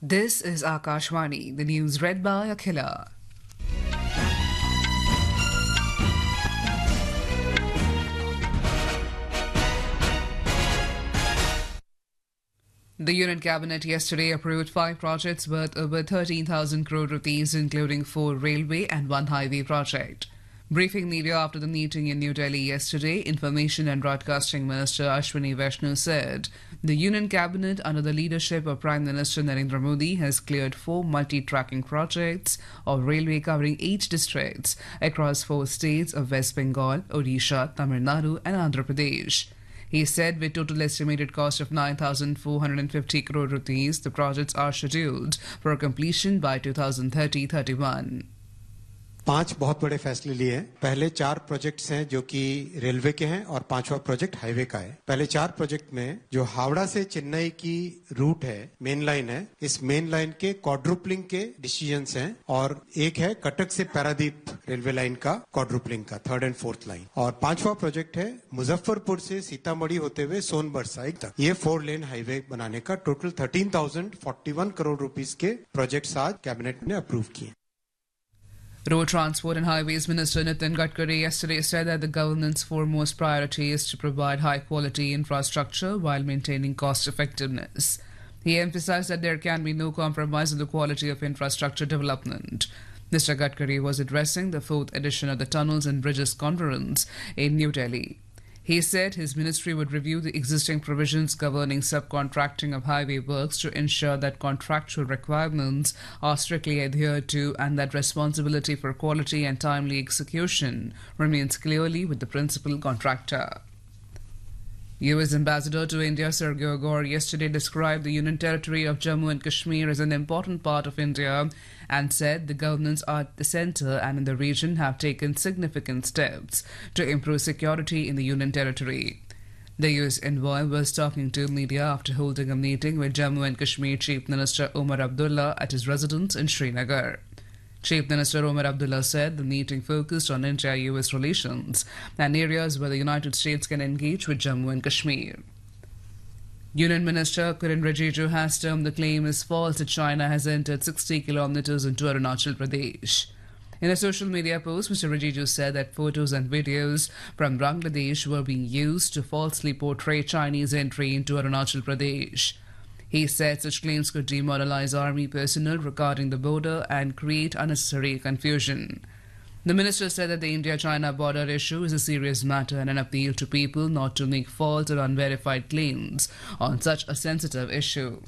This is Akashvani, the news read by Akhila. The Union Cabinet yesterday approved 5 projects worth over 13,000 crore rupees, including 4 railway and 1 highway project. Briefing media after the meeting in New Delhi yesterday, Information and Broadcasting Minister Ashwini Vaishnaw said the Union Cabinet, under the leadership of Prime Minister Narendra Modi, has cleared 4 multi-tracking projects of railway covering 8 districts across 4 states of West Bengal, Odisha, Tamil Nadu and Andhra Pradesh. He said with total estimated cost of 9,450 crore rupees, the projects are scheduled for completion by 2030-31. 5 बहुत बड़े फैसले लिए हैं। पहले 4 projects हैं जो कि railway के हैं और 5वां प्रोजेक्ट हाईवे का है। पहले 4 प्रोजेक्ट में जो हावड़ा से चेन्नई की रूट है, मेन लाइन है, इस मेन लाइन के क्वाड्रुपलिंग के डिसीजंस हैं और एक है कटक से पारादीप रेलवे लाइन का क्वाड्रुपलिंग का 3rd and 4th लाइन। और 5वां प्रोजेक्ट है मुजफ्फरपुर से सीतामढ़ी होते हुए सोनभर साइड तक। ये 4 लेन हाईवे बनाने का टोटल 13,041 करोड़ रुपीस के प्रोजेक्ट्स आज कैबिनेट ने अप्रूव किए। Road Transport and Highways Minister Nitin Gadkari yesterday said that the government's foremost priority is to provide high-quality infrastructure while maintaining cost-effectiveness. He emphasized that there can be no compromise on the quality of infrastructure development. Mr. Gadkari was addressing the 4th edition of the Tunnels and Bridges Conference in New Delhi. He said his ministry would review the existing provisions governing subcontracting of highway works to ensure that contractual requirements are strictly adhered to and that responsibility for quality and timely execution remains clearly with the principal contractor. U.S. Ambassador to India Sergio Gore yesterday described the Union Territory of Jammu and Kashmir as an important part of India and said the governments at the centre and in the region have taken significant steps to improve security in the Union Territory. The U.S. envoy was talking to media after holding a meeting with Jammu and Kashmir Chief Minister Omar Abdullah at his residence in Srinagar. Chief Minister Omar Abdullah said the meeting focused on India-US relations and areas where the United States can engage with Jammu and Kashmir. Union Minister Kiren Rijiju has termed the claim as false that China has entered 60 kilometers into Arunachal Pradesh. In a social media post, Mr. Rijiju said that photos and videos from Bangladesh were being used to falsely portray Chinese entry into Arunachal Pradesh. He said such claims could demoralize army personnel regarding the border and create unnecessary confusion. The minister said that the India-China border issue is a serious matter and an appeal to people not to make false or unverified claims on such a sensitive issue.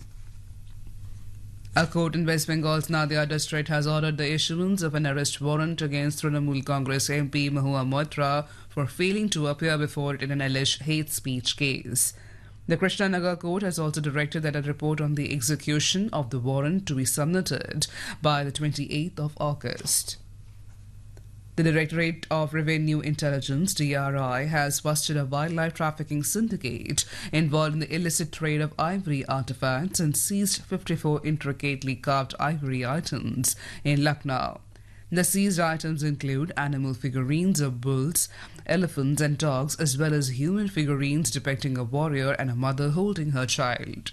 A court in West Bengal's Nadia district has ordered the issuance of an arrest warrant against Trinamool Congress MP Mahua Moitra for failing to appear before it in an alleged hate speech case. The Krishnanagar court has also directed that a report on the execution of the warrant to be submitted by the 28th of August. The Directorate of Revenue Intelligence, DRI, has busted a wildlife trafficking syndicate involved in the illicit trade of ivory artifacts and seized 54 intricately carved ivory items in Lucknow. The seized items include animal figurines of bulls, elephants and dogs, as well as human figurines depicting a warrior and a mother holding her child.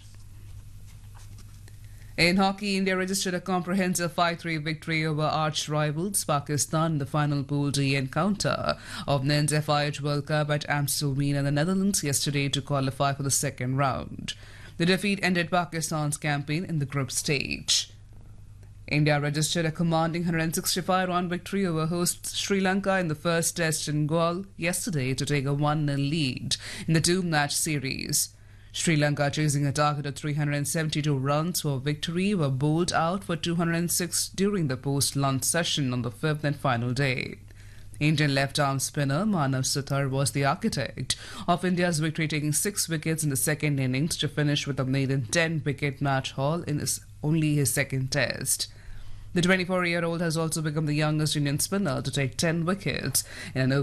In hockey, India registered a comprehensive 5-3 victory over arch-rivals Pakistan in the final Pool D encounter of Men's FIH World Cup at Amstelveen in the Netherlands yesterday to qualify for the second round. The defeat ended Pakistan's campaign in the group stage. India registered a commanding 165-run victory over hosts Sri Lanka in the first test in Galle yesterday to take a 1-0 lead in the 2-match series. Sri Lanka, chasing a target of 372 runs for victory, were bowled out for 206 during the post-lunch session on the 5th and final day. Indian left-arm spinner Manav Suthar was the architect of India's victory, taking 6 wickets in the second innings to finish with a maiden 10-wicket match haul in only his second test. The 24-year-old has also become the youngest Indian spinner to take 10 wickets in an